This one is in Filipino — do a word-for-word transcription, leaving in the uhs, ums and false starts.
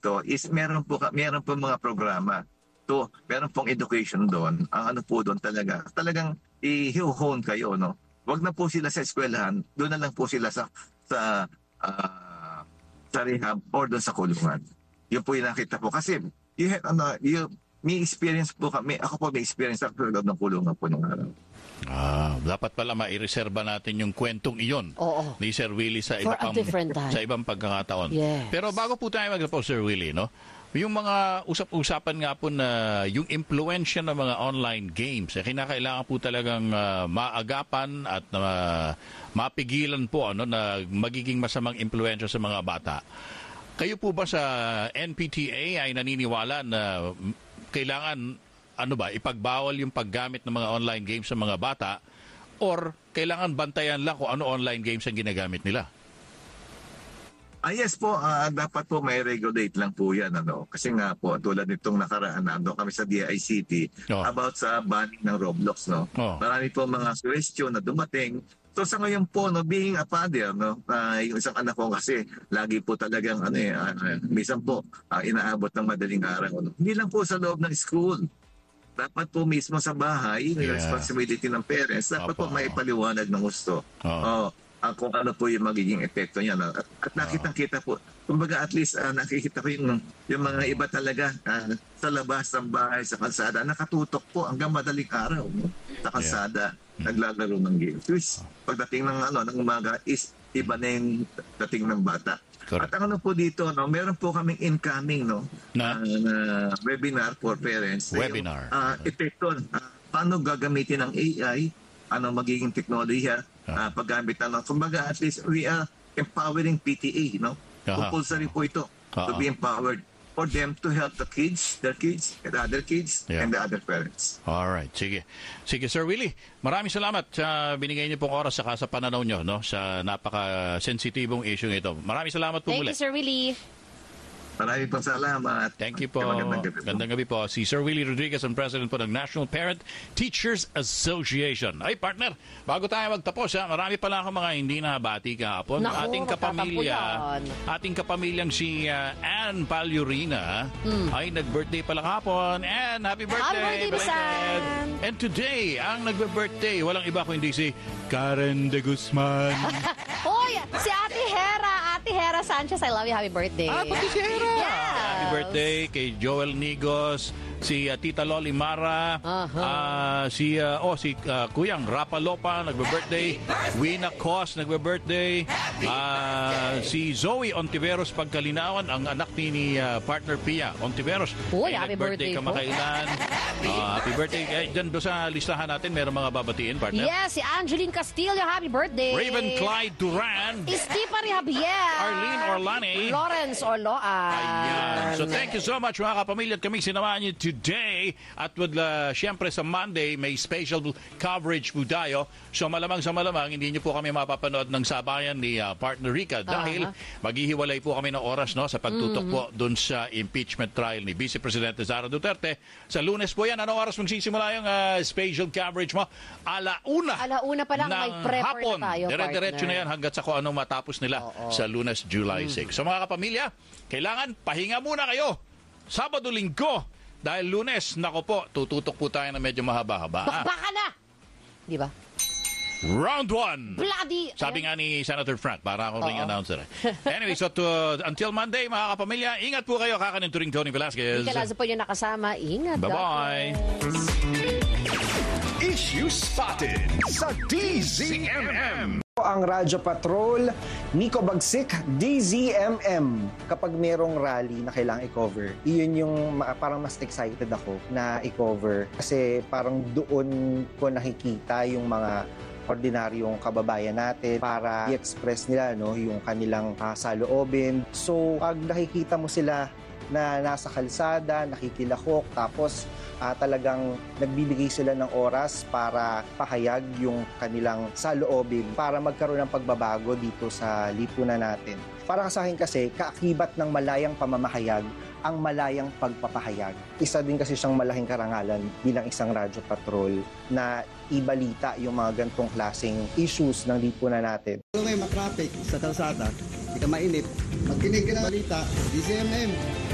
dito is meron po, ka- meron po mga programa. So, meron pong education doon. Ang ano po doon talaga, talagang i-hone kayo, no? Huwag na po sila sa eskwelahan, doon na lang po sila sa sa ah, sa rehab or doon sa kulungan. Yun po yung nakita po. Kasi, you have, ano, you, may experience po kami, ako po may experience ako sa loob ng kulungan po nung araw. Ah, dapat pala maireserba natin yung kwentong iyon Oo. ni Sir Willie sa For iba a pang different time. sa ibang pagkakataon. Yes. Pero bago po tayo magpo Sir Willie, no? Yung mga usap-usapan nga po na yung impluensya ng mga online games, eh, kinakailangan po talagang ah, maagapan at ah, mapigilan po ano na magiging masamang impluensya sa mga bata. Kayo po ba sa N P T A ay naniniwala na mm, kailangan ano ba, ipagbawal yung paggamit ng mga online games sa mga bata or kailangan bantayan lang kung ano online games ang ginagamit nila? Ah, yes po, ah, dapat po may regulate lang po yan. Ano? Kasi nga po, tulad nitong nakaraan, nando kami sa D I C T Oh. about sa banning ng Roblox. No? Oh. Marami po mga question na dumating. So sa ngayon po, no, being a father, no, ah, yung isang anak ko kasi lagi po talagang, ano eh, ah, minsan po, ah, inaabot ng madaling araw. No? Hindi lang po sa loob ng school. Dapat po mismo sa bahay, Yeah. yung responsibility ng parents, dapat Opo. po may paliwanag ng gusto. Oo. Oh, ah, kung ano po yung magiging epekto niya. No? At, at nakitang-kita po, kumbaga at least ah, nakikita ko yung, yung mga iba talaga ah, sa labas ng bahay, sa kalsada, nakatutok po hanggang madaling araw no? Sa kalsada, naglalaro ng games. Which, pagdating ng, ano, ng umaga is iba na yung dating ng bata. Correct. At ang ano po dito, no, meron po kaming incoming no, Na? ah, na webinar for parents. Na yung, Webinar. ah, epekto, ah, paano gagamitin ng A I, ano magiging teknolohiya, Ah. ah, paggamit ano. Kumbaga, at least we are empowering P T A, no? Aha. Compulsory po ito to Ah. be empowered for them to help the kids, their kids, and the other kids, Yeah. and the other parents. Alright, sige. Sige, Sir Willie, maraming salamat sa binigay niyo pong oras saka sa pananaw niyo no, sa napaka-sensitibong issue ito. Maraming salamat po Thank muli. you, Sir Willie. Maraming pong salamat. Thank you po. Magandang gabi po. Gandang gabi po. Si Sir Willie Rodriguez, ang President po ng National Parent Teachers Association. Ay, partner, bago tayo magtapos, ha, marami pala akong mga hindi nabati kahapon. Naku, Ating kapamilya, magtatampo yan. ating kapamilyang si uh, Ann Palyurina ay nag-birthday pala kahapon. Ann, happy birthday! birthday, Miss belated. Ann. And today, ang nagbe-birthday, walang iba kundi si Karen de Guzman. Hoy, si Ate Hera. Ate Hera Sanchez, I love you. Happy birthday. Ah, pati si Hera. Yes. Happy birthday kay Joel Nigos, si uh, Tita Loli Mara, Aha. ah, si uh, oh si uh, Kuyang Rapa Lopa nagbe-birthday, Wina Cos nagbe-birthday, ah, si Zoe Ontiveros Pagkalinawan, ang anak ni, ni uh, partner Pia Ontiveros. Uy, Ay, happy nag-birthday birthday po. kamakailan. Ah, happy birthday. Eh, dyan doon sa listahan natin, meron mga babatiin, partner. Yes, si Angeline Castillo. Happy birthday. Raven Clyde Duran, Stephanie Javier. Arlene Orlane. Lawrence Orloan. Ayan. So thank you so much mga kapamilya at kami sinamahan niyo today at with uh, syempre sa Monday may special coverage po tayo. So malamang sa malamang hindi niyo po kami mapapanood ng sabayan ni uh, partner Rica dahil Uh-huh. maghihiwalay po kami ng oras no sa pagtutok po dun sa impeachment trial ni Vice Presidente Sara Duterte. Sa Lunes po yan. Anong oras magsisimula yung uh, special coverage mo? Alauna. Alauna pa lang, may ng prepper na hapon. tayo, Dire-diretso partner. na yan hanggat sa kung anong matapos nila Oo. sa Lunes, July sixth. So mga kapamilya, kailangan pahinga muna kayo. Sabado, Linggo. Dahil Lunes, nako po, tututok po tayo na medyo mahaba-haba. Ah, Bakbaka na. Di ba? round one. Bloody. Sabi nga ni Senator Frank, para akong ring Oo. announcer. eh. Anyway, so to, until Monday, mga kapamilya, ingat po kayo. Kakanin Turing Tony Velasquez. Ikalazo po yung nakasama. Ingat. Bye-bye. God bless. Issue spotted sa D Z M M. Ang Radyo Patrol, Nico Bagsik, D Z M M. Kapag merong rally na kailangang i-cover, iyon yung ma- parang mas excited ako na i-cover. Kasi parang doon ko nakikita yung mga ordinaryong kababayan natin para i-express nila no, yung kanilang uh, saloobin. So, pag nakikita mo sila na nasa kalsada, nakikilahok, tapos uh, talagang nagbibigay sila ng oras para pahayag yung kanilang saloobin para magkaroon ng pagbabago dito sa lipunan natin. Para sa akin kasi, kaakibat ng malayang pamamahayag ang malayang pagpapahayag. Isa din kasi siyang malaking karangalan bilang isang radyo patrol na ibalita yung mga gantong klaseng issues ng lipunan natin. Kung may matraffic sa kalsada, hindi ka mainip, magkinig ka ng balita, D Z M M.